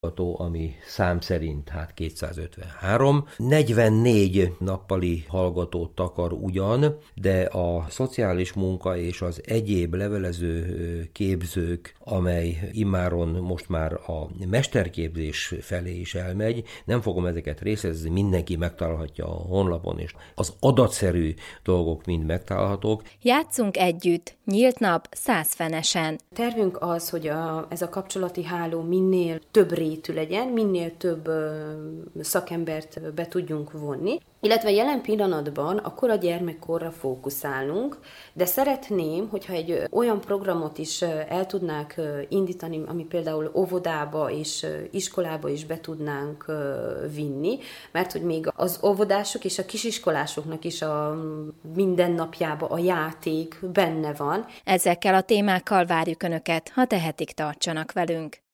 ami szám szerint 253. 44 nappali hallgatót takar ugyan, de a szociális munka és az egyéb levelező képzők, amely immáron most már a mesterképzés felé is elmegy, nem fogom ezeket részletezni, mindenki megtalálhatja a honlapon, és az adatszerű dolgok mind megtalálhatók. Játszunk együtt, nyílt nap 100 fenesen. Tervünk az, hogy ez a kapcsolati háló minél több rétű legyen, minél több szakembert be tudjunk vonni, illetve jelen pillanatban a kora gyermekkorra fókuszálunk, de szeretném, hogyha egy olyan programot is el tudnánk indítani, ami például óvodába és iskolába is be tudnánk vinni, mert hogy még az óvodások és a kisiskolásoknak is a mindennapjában a játék benne van. Ezekkel a témákkal várjuk Önöket, ha tehetik, tartsanak velünk.